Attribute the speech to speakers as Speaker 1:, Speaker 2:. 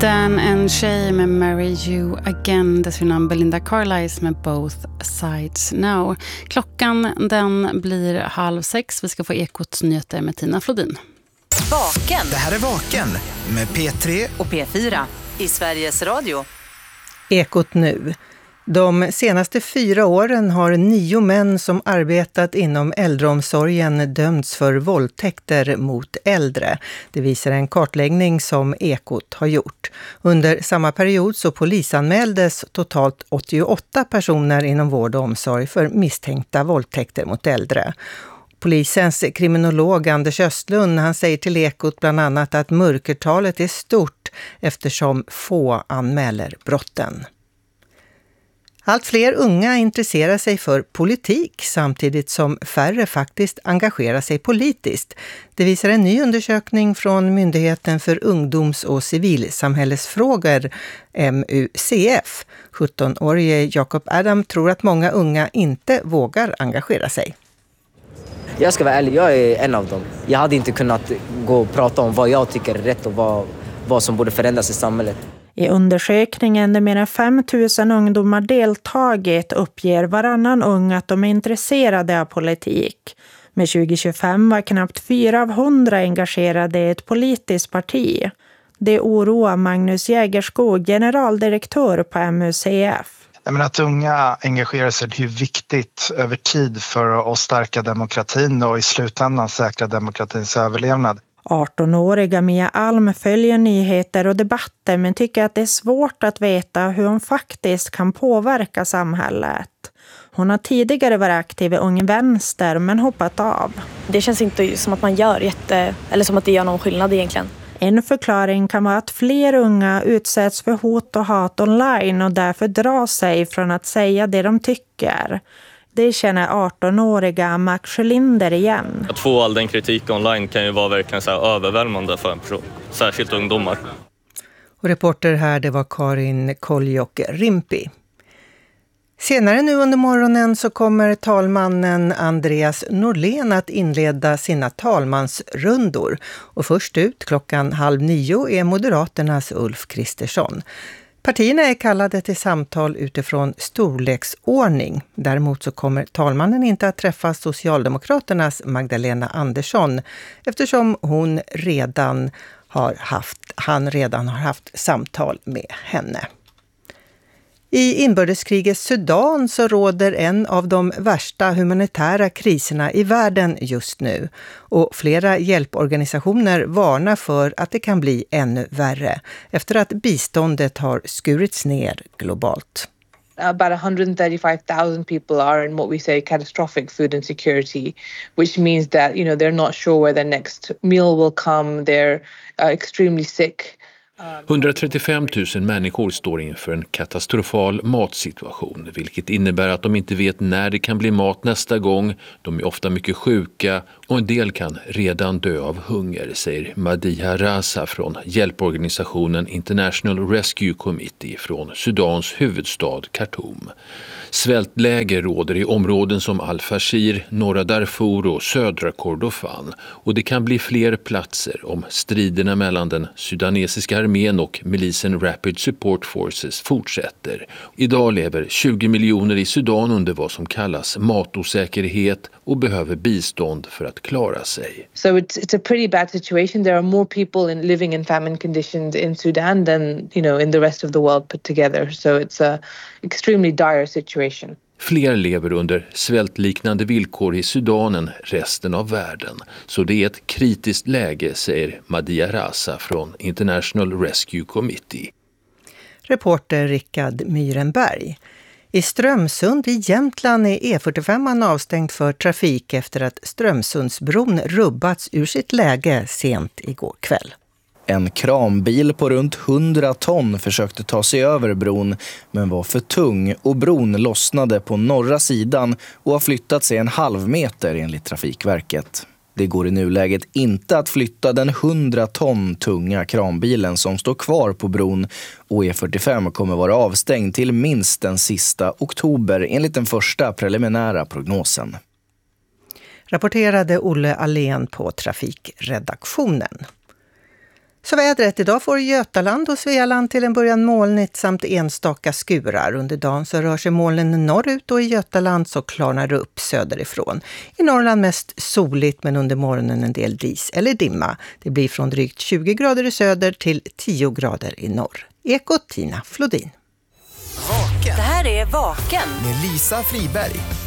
Speaker 1: Dan and Shay med Marry You Again, dessutom Belinda Carlisle med Both Sides Now. Klockan den blir 5:30. Vi ska få Ekots nyheter med Tina Flodin.
Speaker 2: Vaken.
Speaker 3: Det här är Vaken med P3
Speaker 2: och P4 i Sveriges Radio.
Speaker 4: Ekot nu. De senaste 4 åren har 9 män som arbetat inom äldreomsorgen dömts för våldtäkter mot äldre. Det visar en kartläggning som Ekot har gjort. Under samma period så polisanmäldes totalt 88 personer inom vård och omsorg för misstänkta våldtäkter mot äldre. Polisens kriminolog Anders Östlund, han säger till Ekot bland annat att mörkertalet är stort eftersom få anmäler brotten. Allt fler unga intresserar sig för politik samtidigt som färre faktiskt engagerar sig politiskt. Det visar en ny undersökning från Myndigheten för ungdoms- och civilsamhällesfrågor, MUCF. 17-årige Jacob Adam tror att många unga inte vågar engagera sig.
Speaker 5: Jag ska vara ärlig, jag är en av dem. Jag hade inte kunnat gå och prata om vad jag tycker är rätt och vad som borde förändras i samhället.
Speaker 6: I undersökningen där mer än 5 000 ungdomar deltagit uppger varannan ung att de är intresserade av politik. Med 2025 var knappt 4 av 100 engagerade i ett politiskt parti. Det oroar Magnus Jägerskog, generaldirektör på MUCF.
Speaker 7: Att unga engagerar sig är viktigt över tid för att stärka demokratin och i slutändan säkra demokratins överlevnad.
Speaker 6: 18-åriga Mia Alm följer nyheter och debatter men tycker att det är svårt att veta hur hon faktiskt kan påverka samhället. Hon har tidigare varit aktiv i Ung Vänster men hoppat av.
Speaker 8: Det känns inte som att man eller som att det gör någon skillnad egentligen.
Speaker 6: En förklaring kan vara att fler unga utsätts för hot och hat online och därför drar sig från att säga det de tycker. Det känner 18-åriga Max Sjölinder igen.
Speaker 9: Att få all den kritik online kan ju vara verkligen så här överväldigande för en person, särskilt ungdomar.
Speaker 4: Och reporter här, det var Karin Koljok-Rimpi. Senare nu under morgonen så kommer talmannen Andreas Norlén att inleda sina talmansrundor. Och först ut 8:30 är Moderaternas Ulf Kristersson. Partierna är kallade till samtal utifrån storleksordning. Däremot så kommer talmannen inte att träffa Socialdemokraternas Magdalena Andersson eftersom han redan har haft samtal med henne. I inbördeskrigets Sudan så råder en av de värsta humanitära kriserna i världen just nu. Och flera hjälporganisationer varnar för att det kan bli ännu värre efter att biståndet har skurits ner globalt.
Speaker 10: About 135,000 people are in what we say catastrophic food insecurity, which means that, they're not sure where their next meal will come. They're extremely sick.
Speaker 11: 135 000 människor står inför en katastrofal matsituation, vilket innebär att de inte vet när det kan bli mat nästa gång. De är ofta mycket sjuka och en del kan redan dö av hunger, säger Madiha Raza från hjälporganisationen International Rescue Committee från Sudans huvudstad Khartoum. Svältläger råder i områden som Al-Fashir, norra Darfur och södra Kordofan och det kan bli fler platser om striderna mellan den sudanesiska armén och milisen Rapid Support Forces fortsätter. Idag lever 20 miljoner i Sudan under vad som kallas matosäkerhet och behöver bistånd för att klara sig.
Speaker 10: So it's a pretty bad situation. There are more people living in famine conditions in Sudan than, in the rest of the world put together. So it's a extremely dire situation.
Speaker 11: Fler lever under svältliknande villkor i Sudan än resten av världen. Så det är ett kritiskt läge, säger Madiha Raza från International Rescue Committee.
Speaker 4: Reporter Rickard Myrenberg. I Strömsund i Jämtland är E45 avstängd för trafik efter att Strömsundsbron rubbats ur sitt läge sent igår kväll.
Speaker 12: En kranbil på runt 100 ton försökte ta sig över bron men var för tung och bron lossnade på norra sidan och har flyttat sig en halv meter enligt Trafikverket. Det går i nuläget inte att flytta den 100 ton tunga kranbilen som står kvar på bron och E45 kommer vara avstängd till minst den sista oktober enligt den första preliminära prognosen.
Speaker 4: Rapporterade Olle Allén på trafikredaktionen. Så vädret idag får Götaland och Svealand till en början molnigt samt enstaka skurar. Under dagen så rör sig molnen norrut och i Götaland så klarnar det upp söderifrån. I Norrland mest soligt men under morgonen en del dis eller dimma. Det blir från drygt 20 grader i söder till 10 grader i norr. Ekot Tina Flodin.
Speaker 2: Det här är Vaken
Speaker 3: med Lisa Friberg.